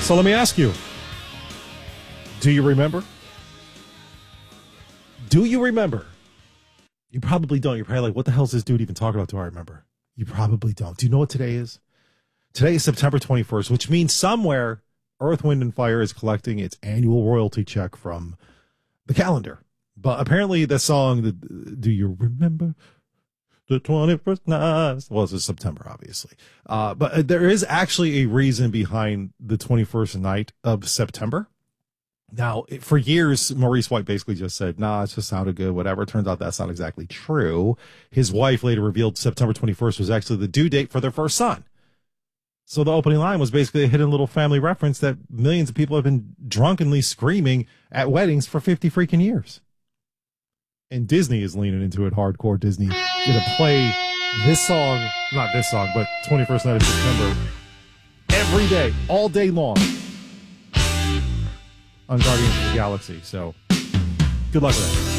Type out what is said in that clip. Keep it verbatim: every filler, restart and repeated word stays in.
So let me ask you, do you remember? Do you remember? You probably don't. You're probably like, what the hell is this dude even talking about? Do I remember? You probably don't. Do you know what today is? Today is September twenty-first, which means somewhere Earth, Wind, and Fire is collecting its annual royalty check from the calendar. But apparently the song, the, do you remember the twenty-first night? Well, it's September, obviously. Uh, but there is actually a reason behind the twenty-first night of September. Now, for years, Maurice White basically just said, nah, it just sounded good, whatever. Turns out that's not exactly true. His wife later revealed September twenty-first was actually the due date for their first son. So the opening line was basically a hidden little family reference that millions of people have been drunkenly screaming at weddings for fifty freaking years. And Disney is leaning into it hardcore. Disney going to play this song, not this song, but twenty-first night of September every day, all day long on Guardians of the Galaxy. So good luck with that.